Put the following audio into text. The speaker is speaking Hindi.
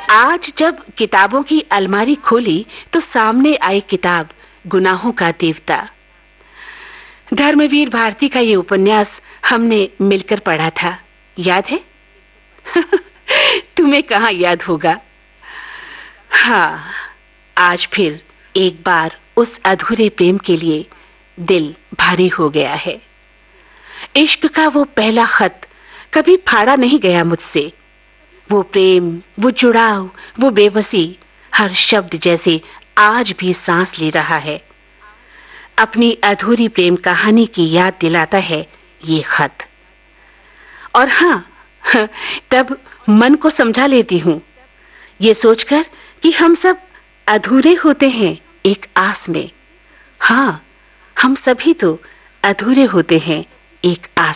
आज जब किताबों की अलमारी खोली तो सामने आई किताब गुनाहों का देवता। धर्मवीर भारती का ये उपन्यास हमने मिलकर पढ़ा था, याद है? तुम्हें कहां याद होगा। हाँ, आज फिर एक बार उस अधूरे प्रेम के लिए दिल भारी हो गया है। इश्क का वो पहला खत कभी फाड़ा नहीं गया मुझसे। वो प्रेम, वो जुड़ाव, वो बेबसी, हर शब्द जैसे आज भी सांस ले रहा है। अपनी अधूरी प्रेम कहानी की याद दिलाता है ये खत। और हाँ, तब मन को समझा लेती हूँ, ये सोचकर कि हम सब अधूरे होते हैं एक आस में। हाँ, हम सभी तो अधूरे होते हैं एक आस